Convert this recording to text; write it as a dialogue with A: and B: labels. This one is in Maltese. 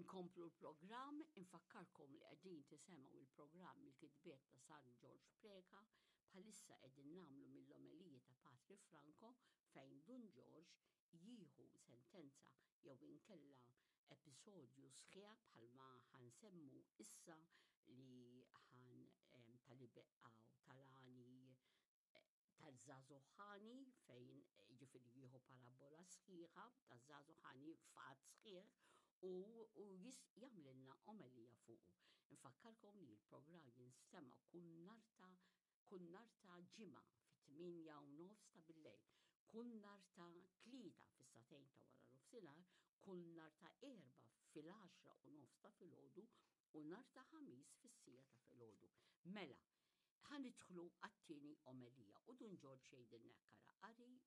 A: Inkomplu l-programm, infakkarkom li qegħdin tisemgħu il-programm il-kitbiet ta' San George Preka, bħalissa qegħdin nagħmlu mill-omeliji ta' Patri Franco fejn Dun George jieħu sentenza jew inkella episodju sħiħ bħalma ħansemmu issa li tal-ibeqqaw tal-għani tal-żazuħani fejn ġifiri jieħu parabola sħiħa tal-żazuħani fat sħiħ u jagħmlilna omelija fuqu. Infakkarkom li l-programm jinstema' kull nhar ta' ġimgħa fit-8:30 ta' bil-lejl, kull nhar ta' tlieta fis-satejn ta' wara nofsinhar, kull nhar ta' erba' fil-10:30 ta' filgħodu u nhar ta' ħamis fis-sija ta' filgħodu. Mela, ħanidħlu għat-tieni omelija u Dun George jgħidilna kara qari